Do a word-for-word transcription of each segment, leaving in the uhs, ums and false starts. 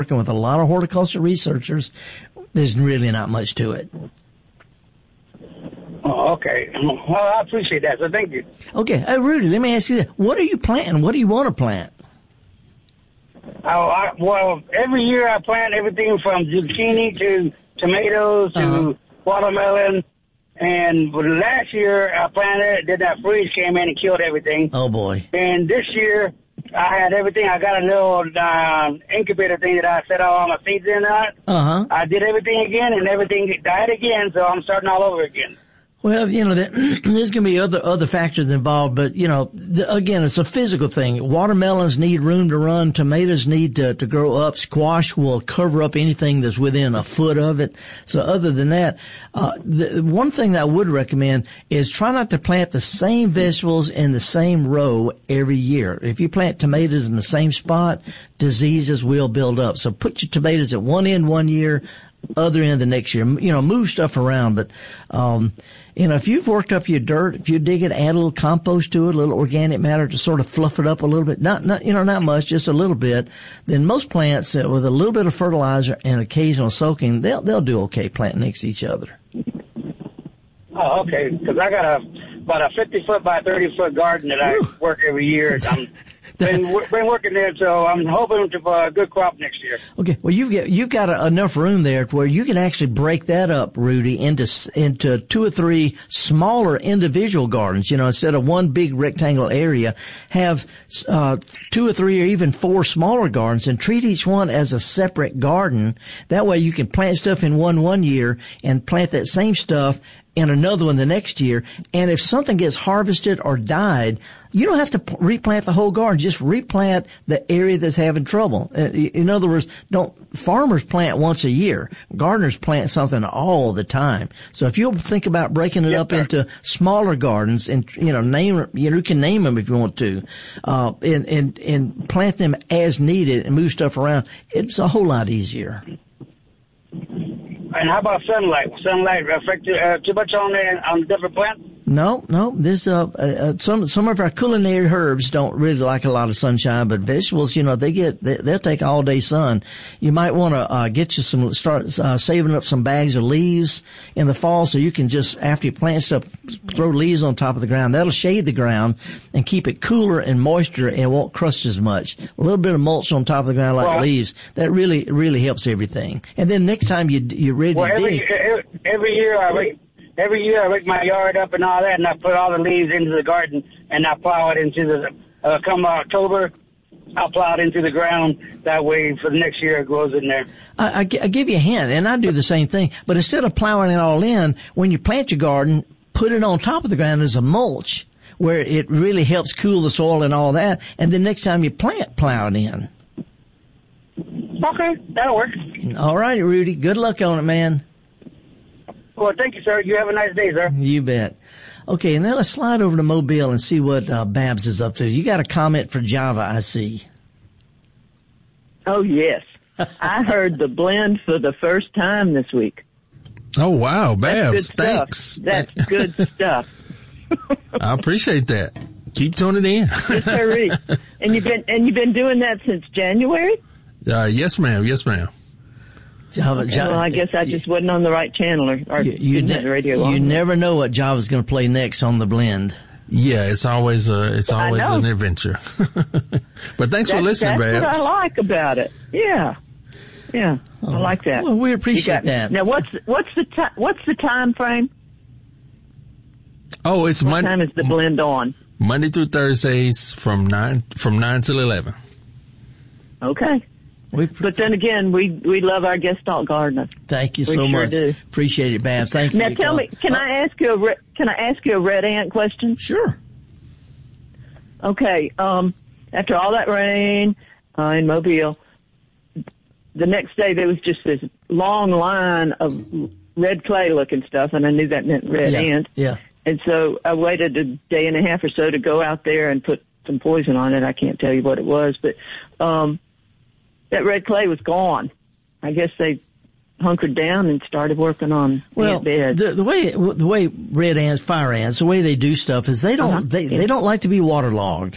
working with a lot of horticulture researchers. There's really not much to it. Oh, okay. Well, I appreciate that, so thank you. Okay. Hey, Rudy, let me ask you this. What are you planting? What do you want to plant? Oh, I, well, every year I plant everything from zucchini to tomatoes to Uh-huh. watermelon. And last year I planted, then that freeze came in and killed everything. Oh, boy. And this year I had everything. I got a little uh, incubator thing that I set all my seeds in on. Uh-huh. I did everything again, and everything died again, so I'm starting all over again. Well, you know, that, there's going to be other other factors involved, but, you know, the, again, it's a physical thing. Watermelons need room to run. Tomatoes need to, to grow up. Squash will cover up anything that's within a foot of it. So other than that, uh, the one thing that I would recommend is try not to plant the same vegetables in the same row every year. If you plant tomatoes in the same spot, diseases will build up. So put your tomatoes at one end one year, other end the next year. You know, move stuff around, but, um, you know, if you've worked up your dirt, if you dig it, add a little compost to it, a little organic matter to sort of fluff it up a little bit, not, not, you know, not much, just a little bit, then most plants uh, with a little bit of fertilizer and occasional soaking, they'll, they'll do okay planting next to each other. Oh, okay, because I got a, about a fifty foot by thirty foot garden that I Whew. work every year. I'm been, been working there, so I'm hoping to uh, a good crop next year. Okay, well, you've got, you've got a, enough room there to where you can actually break that up, Rudy, into, into two or three smaller individual gardens. You know, instead of one big rectangle area, have, uh, two or three or even four smaller gardens and treat each one as a separate garden. That way you can plant stuff in one one year and plant that same stuff in another one the next year. And if something gets harvested or died, you don't have to p- replant the whole garden. Just replant the area that's having trouble. Uh, In other words, don't, farmers plant once a year. Gardeners plant something all the time. So if you'll think about breaking it Yes, up sir. into smaller gardens and, you know, name, you know, you can name them if you want to, uh, and, and, and plant them as needed and move stuff around, it's a whole lot easier. And how about sunlight? Sunlight affect uh, too much on the on the different plants? No, no. This uh, uh some some of our culinary herbs don't really like a lot of sunshine, but vegetables, you know, they get they, they'll take all day sun. You might want to uh get you some start uh, saving up some bags of leaves in the fall, so you can just after you plant stuff, throw leaves on top of the ground. That'll shade the ground and keep it cooler and moisture, and it won't crush as much. A little bit of mulch on top of the ground like Well, leaves, that really really helps everything. And then next time you you're ready Well, to every dig. every, every year I rake every year I rake my yard up and all that, and I put all the leaves into the garden, and I plow it into the uh, come October. I'll plow it into the ground. That way, for the next year, it grows in there. I, I, I give you a hint, and I do the same thing. But instead of plowing it all in, when you plant your garden, put it on top of the ground as a mulch, where it really helps cool the soil and all that. And then next time you plant, plow it in. Okay, that'll work. All right, Rudy. Good luck on it, man. Well, thank you, sir. You have a nice day, sir. You bet. Okay, now let's slide over to Mobile and see what uh, Babs is up to. You got a comment for Java, I see. Oh, yes. I heard the blend for the first time this week. Oh, wow, That's Babs, good thanks. stuff. That's good stuff. I appreciate that. Keep tuning in. Yes, sirree. And you've been and you've been doing that since January? Uh, yes, ma'am. Yes, ma'am. Java, Okay, Java, well, I guess I just wasn't on the right channel or, or you, you, didn't ne- have the radio you on. never know what Java's going to play next on the blend. Yeah, it's always a, it's I always know. an adventure. But thanks That's, for listening, that's Babs. what I like about it. Yeah. Yeah. I like that. Well, we You appreciate got- that. Now, what's what's the ti- what's the time frame? Oh, it's What time Monday, is the blend on? Monday through Thursdays from nine from nine till eleven. Okay. We, But then again, we we love our Gestalt gardener. thank you we so sure much. do. Appreciate it, Babs. Thank you. Now for tell calling. me, can I ask you a re- can I ask you a red ant question? Sure. Okay. Um, after all that rain uh, in Mobile, the next day there was just this long line of red clay looking stuff, and I knew that meant red Yeah. ant. Yeah. And so I waited a day and a half or so to go out there and put some poison on it. I can't tell you what it was, but um, that red clay was gone. I guess they hunkered down and started working on Well, ant beds. the, the way the way red ants, fire ants, the way they do stuff is they don't Uh-huh. they Yeah. they don't like to be waterlogged.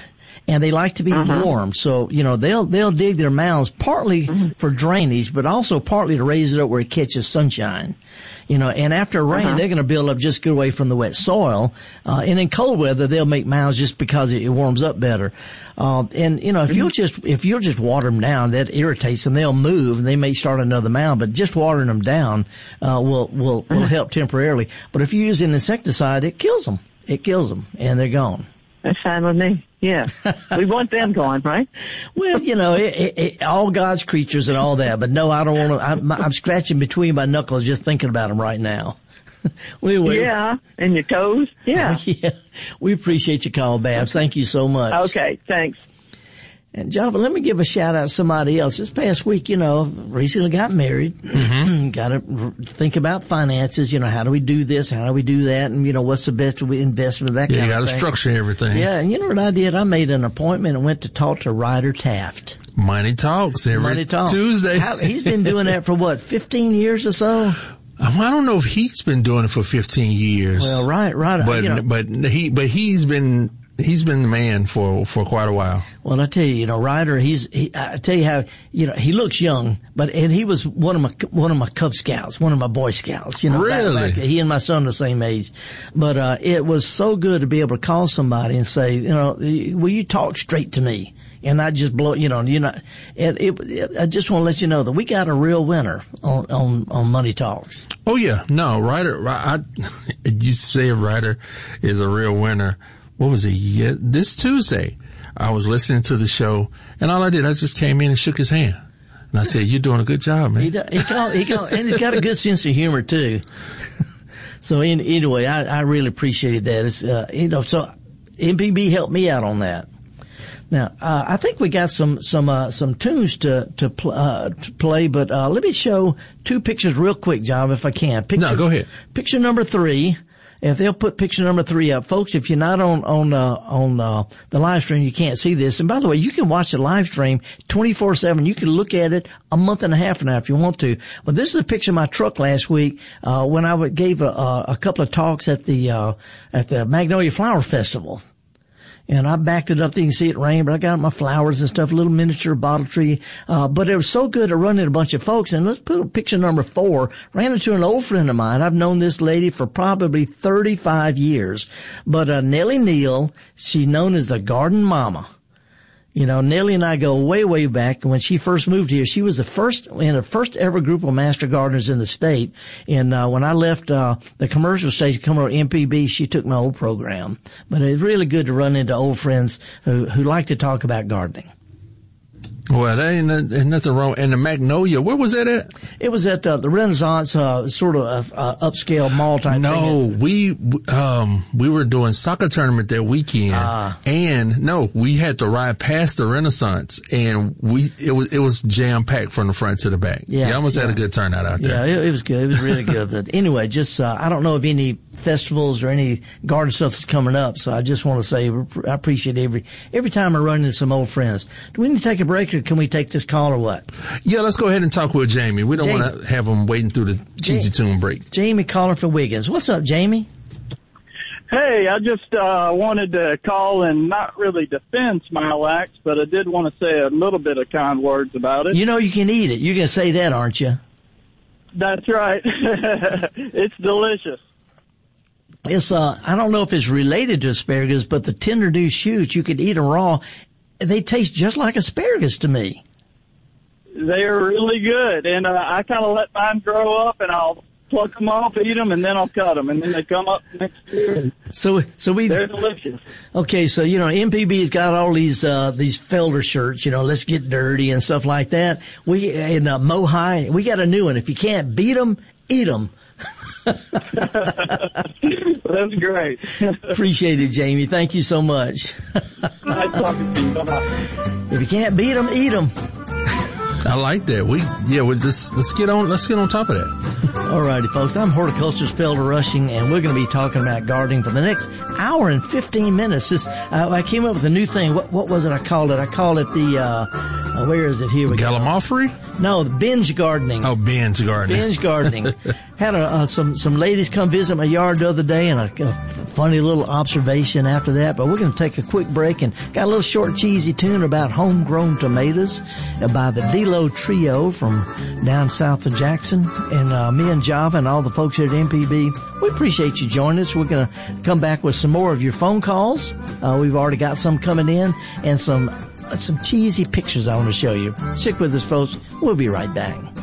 and they like to be uh-huh. warm. So, you know, they'll, they'll dig their mounds partly mm-hmm. for drainage, but also partly to raise it up where it catches sunshine. You know, and after rain, uh-huh. they're going to build up just good away from the wet soil. Uh, and in cold weather, they'll make mounds just because it, it warms up better. Uh, and, you know, if you'll just, if you'll just water them down, that irritates them. They'll move and they may start another mound, but just watering them down, uh, will, will, will uh-huh. help temporarily. But if you use an insecticide, it kills them. It kills them and they're gone. That's fine with me. Yeah. We want them gone, right? Well, you know, it, it, it, all God's creatures and all that, but no, I don't want to, I'm, I'm scratching between my knuckles just thinking about them right now. we, we, yeah. And your toes? Yeah. Yeah. We appreciate your call, Babs. Thank you so much. Okay. Thanks. And Jonathan, let me give a shout out to somebody else. This past week, you know, recently got married. Mm-hmm. Got to think about finances. You know, how do we do this? How do we do that? And, you know, what's the best investment? That yeah, kind you of gotta thing. Structure everything. Yeah. And you know what I did? I made an appointment and went to talk to Ryder Taft. Money Talks every Money Talk. Tuesday. How, he's been doing that for what, fifteen years or so? I don't know if he's been doing it for fifteen years. Well, right, right. But, you know, but he, but he's been, He's been the man for, for quite a while. Well, I tell you, you know, Ryder, he's, he, I tell you how, you know, he looks young, but, and he was one of my, one of my Cub Scouts, one of my Boy Scouts, you know. Really? Back, back, he and my son are the same age. But, uh, it was so good to be able to call somebody and say, you know, will you talk straight to me? And not just blow, you know, you know, it, it, it, I just want to let you know that we got a real winner on, on, on Money Talks. Oh yeah. No, Ryder, I, you say Ryder is a real winner. What was it? Yeah, this Tuesday, I was listening to the show, and all I did, I just came in and shook his hand. And I said, you're doing a good job, man. He, do, he, call, he call, and he's got a good sense of humor, too. So in, anyway, I, I really appreciated that. It's, uh, you know, so M P B helped me out on that. Now, uh, I think we got some, some, uh, some tunes to, to, pl- uh, to play, but, uh, let me show two pictures real quick, John, if I can. Picture, no, go ahead. Picture number three. If they'll put picture number three up, folks, if you're not on, on, uh, on, uh, the live stream, you can't see this. And by the way, you can watch the live stream twenty-four seven. You can look at it a month and a half from now if you want to. But this is a picture of my truck last week, uh, when I gave a, a couple of talks at the, uh, at the Magnolia Flower Festival. And I backed it up there. You can see it rain, but I got my flowers and stuff, a little miniature bottle tree. Uh, but it was so good to run into a bunch of folks. And let's put picture number four. Ran into an old friend of mine. I've known this lady for probably thirty-five years. But, uh, Nellie Neal, she's known as the Garden Mama. You know, Nellie and I go way, way back. When she first moved here, she was the first, in the first ever group of master gardeners in the state. And, uh, when I left, uh, the commercial station coming over to M P B, she took my old program. But it's really good to run into old friends who, who like to talk about gardening. Well, there ain't, ain't nothing wrong. And the Magnolia, where was that at? It was at uh, the Renaissance, uh, sort of uh, upscale mall type no, thing. No, we, um, we were doing soccer tournament that weekend. Uh, and no, we had to ride past the Renaissance and we, it was, it was jam packed from the front to the back. Yeah. You almost yeah. had a good turnout out there. Yeah, it, it was good. It was really good. But anyway, just, uh, I don't know of any festivals or any garden stuff that's coming up. So I just want to say I appreciate every, every time I run into some old friends. Do we need to take a break? Or can we take this call or what? Yeah, let's go ahead and talk with Jamie. We don't want to have him waiting through the cheesy tune break. Jamie calling from Wiggins. What's up, Jamie? Hey, I just uh, wanted to call and not really defend Smilax, but I did want to say a little bit of kind words about it. You know you can eat it. You're going to say that, aren't you? That's right. It's delicious. It's uh, I don't know if it's related to asparagus, but the tender new shoots, you could eat them raw. They taste just like asparagus to me. They are really good, and uh, I kind of let mine grow up, and I'll pluck them off, eat them, and then I'll cut them, and then they come up next year. So, so we they're delicious. Okay, so you know, M P B's got all these uh these Felder shirts, you know, let's get dirty and stuff like that. We in uh, Mohai, we got a new one. If you can't beat them, eat them. That's great. Appreciate it, Jamie. Thank you so much. Nice talking to you. Bye-bye. If you can't beat them, eat them. I like that. We yeah, we just let's get on let's get on top of that. All righty, folks. I'm horticulturist Felder Rushing, and we're going to be talking about gardening for the next hour and fifteen minutes. This uh, I came up with a new thing. What what was it? I called it. I called it the uh, uh where is it? Here we Gallimaufry? go. No, binge gardening. Oh, binge gardening. Binge gardening. Had a, uh, some some ladies come visit my yard the other day, and a, a funny little observation after that. But we're going to take a quick break and got a little short, cheesy tune about homegrown tomatoes by the D-Lo Trio from down south of Jackson. And uh, me and Java and all the folks here at M P B, we appreciate you joining us. We're going to come back with some more of your phone calls. Uh, we've already got some coming in, and some some cheesy pictures I want to show you. Stick with us, folks. We'll be right back.